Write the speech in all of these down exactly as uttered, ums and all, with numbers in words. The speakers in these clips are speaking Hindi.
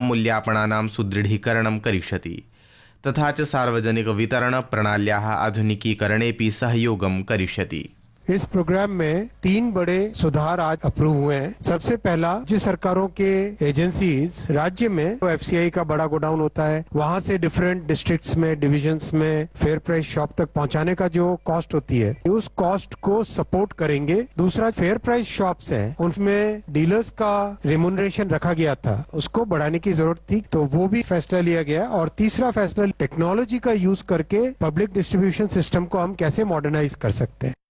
मूल्यापणानां सुदृढीकरणं करिष्यति तथा च सार्वजनिकवितरणप्रणाल्याः आधुनिकीकरणेऽपि सहयोगं करिष्यति। इस प्रोग्राम में तीन बड़े सुधार आज अप्रूव हुए हैं। सबसे पहला, राज्य सरकारों के एजेंसीज राज्य में तो एफसीआई का बड़ा गोडाउन होता है, वहां से डिफरेंट डिस्ट्रिक्ट्स में, डिविजन्स में फेयर प्राइस शॉप तक पहुंचाने का जो कॉस्ट होती है, उस कॉस्ट को सपोर्ट करेंगे। दूसरा, फेयर प्राइस शॉप्स हैं, उनमें डीलर्स का रेमुनरेशन रखा गया था, उसको बढ़ाने की जरूरत थी, तो वो भी फैसला लिया गया। और तीसरा फैसला, टेक्नोलॉजी का यूज करके पब्लिक डिस्ट्रीब्यूशन सिस्टम को हम कैसे मॉडर्नाइज कर सकते हैं।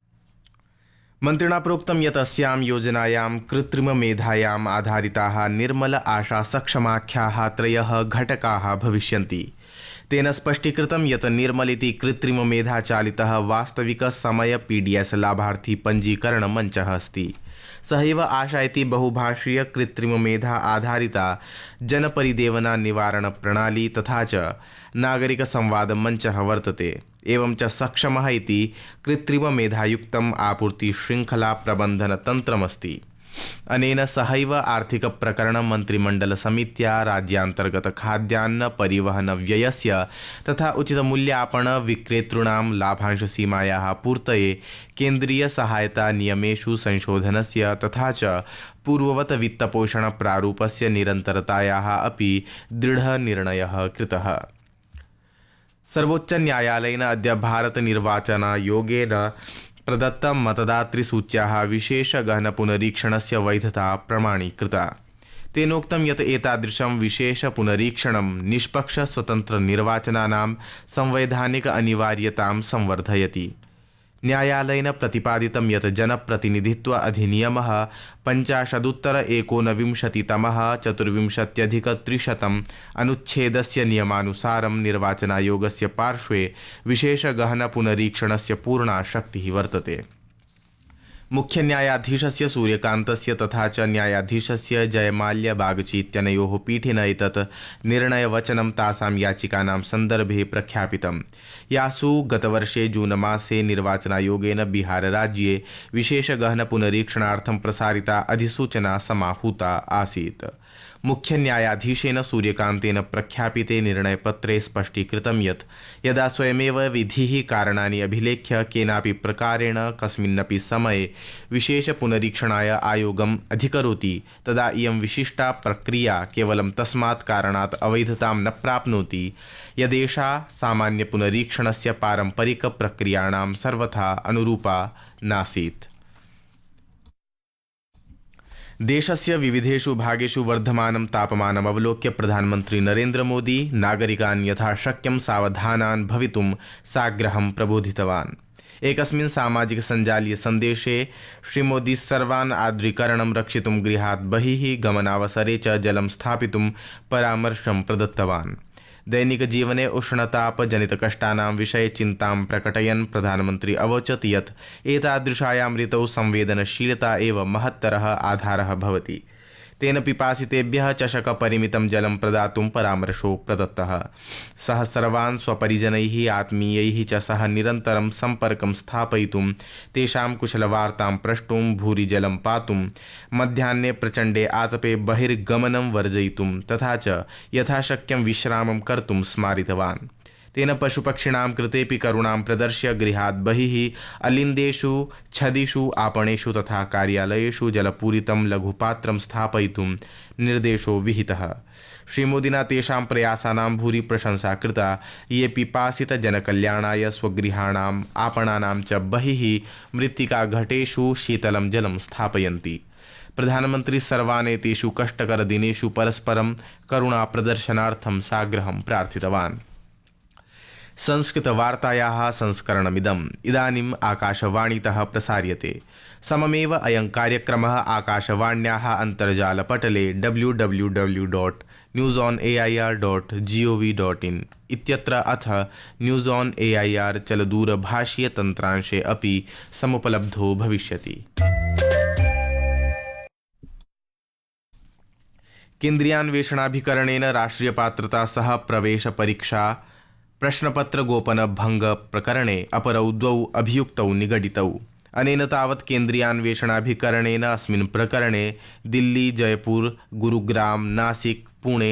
मन्त्रिणा प्रोक्तं यत् अस्यां योजनायां कृत्रिममेधायाम् आधारिताः निर्मल आशा सक्षमाख्याः त्रयः घटकाः भविष्यन्ति। तेन स्पष्टीकृतं यत् निर्मल इति कृत्रिममेधाचालितः वास्तविकसमय पीडीएस लाभार्थी पञ्जीकरण मञ्चः अस्ति। सहैव आशा इति बहुभाषीय कृत्रिममेधा आधारिता जनपरिदेवना निवारण प्रणाली तथा च नागरिक संवाद मञ्चः वर्तते। एवं च सक्षमः इति कृत्रिममेधायुक्तम् आपूर्ति श्रृंखला प्रबन्धन तन्त्रमस्ति। अनेन सहैव आर्थिक प्रकरण मंत्रिमंडल समित्या राज्यांतर्गत खाद्यान्न परिवहन व्ययस्य तथा उचित मूल्यापन विक्रेतॄणां लाभांश सीमायाः पूर्तये केन्द्रीय सहायता नियमेषु संशोधनस्य तथा च पूर्ववत वित्तपोषण प्रारूपस्य निरन्तरतायाः अपि दृढ निर्णयः कृतः। सर्वोच्च न्यायालयेन अद्य भारत निर्वाचनायोगेन प्रदत्त मतदातृसूच्याः विशेष गहन पुनरीक्षणस्य वैधता प्रमाणीकृता। तेनोक्तं यत् एतादृशं विशेष पुनरीक्षणं निष्पक्ष स्वतंत्र निर्वाचनानां संवैधानिक अनिवार्यतां संवर्धयति। न्यायालयेन प्रतिपादितं यत् जनप्रतिनिधित्व अधिनियमः पञ्चाशदुत्तर एकोनविंशतितमः चतुर्विंशत्यधिकत्रिशतम् अनुच्छेदस्य नियमानुसारं निर्वाचनायोगस्य पार्श्वे विशेष गहन पुनरीक्षणस्य पूर्णा शक्तिः वर्तते। मुख्य न्यायाधीशस्य सूर्यकान्तस्य तथा च न्यायाधीशस्य जयमाल्या बागची इत्यनयोः पीठेन एतत् निर्णयवचनं तासां याचिकानां सन्दर्भे प्रख्यापितं, यासु गतवर्षे जून मासे निर्वाचनायोगेन बिहार राज्ये विशेष गहन पुनरीक्षणार्थं प्रसारिता अधिसूचना समाहूता आसीत्। मुख्य न्यायाधीशेन सूर्यकान्तेन प्रख्यापिते निर्णयपत्रे स्पष्टीकृतं यत् यदा स्वयमेव विधिः कारणानि अभिलेख्य केनापि प्रकारेण कस्मिन्नपि समये विशेष पुनरीक्षणाय आयोगम् अधिकरोति तदा इयं विशिष्टा प्रक्रिया केवलं तस्मात् कारणात् अवैधतां न प्राप्नोति यदेषा सामान्य पुनरीक्षणस्य पारम्परिक प्रक्रियाणां सर्वथा अनुरूपा नासीत्। देशस्य विविधेषु भागेषु वर्धमानं तापमानम् अवलोक्य प्रधानमन्त्री नरेन्द्र मोदी नागरिकान् यथाशक्यं सावधानान् भवितुं साग्रहं प्रबोधितवान्। एकस्मिन् सामाजिक सञ्जालीय सन्देशे श्रीमोदी सर्वान् आर्द्रीकरणं रक्षितुं गृहात् बहिः गमनावसरे च जलं स्थापितुं परामर्शं प्रदत्तवान्। दैनिक जीवने उष्णतापजनितकष्टानां विषये चिन्तां प्रकटयन् प्रधानमन्त्री अवोचत् यत् एतादृशायां ऋतौ संवेदनशीलता एव महत्तरः आधारः भवति। तेन पिपासितेभ्यः चषकपरिमितं जलं प्रदातुं परामर्शो प्रदत्तः। सः सर्वान् स्वपरिजनैः आत्मीयैः च सह निरन्तरं सम्पर्कं स्थापयितुं, तेषां कुशलवार्तां प्रष्टुं, भूरि जलं पातुं, मध्याह्ने प्रचण्डे आतपे बहिर्गमनं वर्जयितुं तथा च यथाशक्यं विश्रामं कर्तुं स्मारितवान्। तेन पशुपक्षिणां कृतेपि करुणां प्रदर्श्य गृहात् बहिः अलिन्देषु, छदिषु, आपणेषु तथा कार्यालयेषु जलपूरितं लघुपात्रं स्थापयितुं निर्देशो विहितः। श्रीमोदिना तेषां प्रयासानां भूरि प्रशंसा कृता, ये पिपासितजनकल्याणाय स्वगृहाणाम् आपणानां च बहिः मृत्तिकाघटेषु शीतलं जलं स्थापयन्ति। प्रधानमन्त्री सर्वान् एतेषु कष्टकरदिनेषु परस्परं करुणाप्रदर्शनार्थं साग्रहं प्रार्थितवान्। संस्कृतवार्तायाः संस्करणमिदम् इदानीम् आकाशवाणीतः प्रसार्यते। सममेव अयं कार्यक्रमः आकाशवाण्याः अन्तर्जालपटले W W W dot news on A I R dot G O V dot in इत्यत्र अथ news on A I R चलदूरभाषीय तन्त्रांशे अपि समुपलब्धो भविष्यति। केन्द्रीयान्वेषणाभिकरणेन राष्ट्रिय पात्रता सह प्रवेश परीक्षा प्रश्नपत्र गोपन भंग प्रकरणे अपरौ द्वौ अभियुक्तौ निगडितौ। अनेन तावत् केन्द्रीयान्वेषणाभिकरणेन अस्मिन् प्रकरणे दिल्ली, जयपुर, गुरुग्राम, नासिक, पुणे